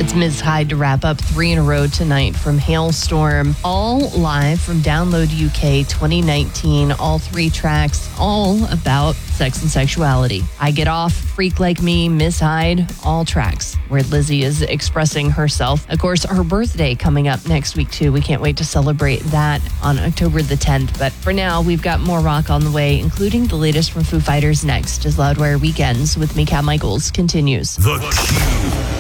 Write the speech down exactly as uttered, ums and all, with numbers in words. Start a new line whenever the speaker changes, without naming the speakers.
It's Miz Hyde to wrap up three in a row tonight from Hailstorm, all live from Download U K twenty nineteen. All three tracks, all about sex and sexuality. I Get Off, Freak Like Me, Miz Hyde, all tracks where Lizzie is expressing herself. Of course, her birthday coming up next week, too. We can't wait to celebrate that on October the tenth. But for now, we've got more rock on the way, including the latest from Foo Fighters next, as Loudwire Weekends with me, Kat Michaels, continues.
The Q.